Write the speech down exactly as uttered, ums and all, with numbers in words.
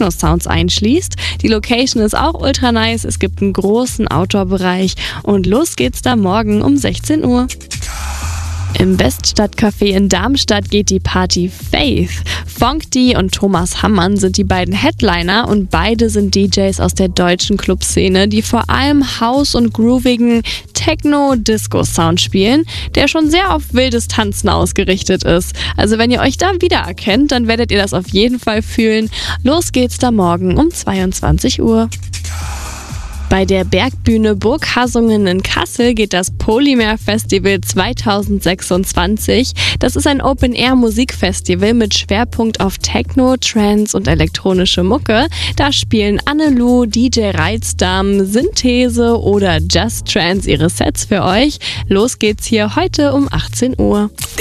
Techno-Sounds einschließt. Die Location ist auch ultra nice, es gibt einen großen Outdoor-Bereich und los geht's da morgen um sechzehn Uhr. Im Weststadtcafé in Darmstadt geht die Party Faith. Fonky und Thomas Hammann sind die beiden Headliner und beide sind D Js aus der deutschen Clubszene, die vor allem House- und groovigen Techno-Disco-Sound spielen, der schon sehr auf wildes Tanzen ausgerichtet ist. Also wenn ihr euch da wiedererkennt, dann werdet ihr das auf jeden Fall fühlen. Los geht's da morgen um zweiundzwanzig Uhr. Bei der Bergbühne Burghasungen in Kassel geht das Polymer Festival zweitausendsechsundzwanzig. Das ist ein Open-Air-Musikfestival mit Schwerpunkt auf Techno, Trance und elektronische Mucke. Da spielen Annelou, D J Reizdarm, Synthese oder Just Trance ihre Sets für euch. Los geht's hier heute um achtzehn Uhr.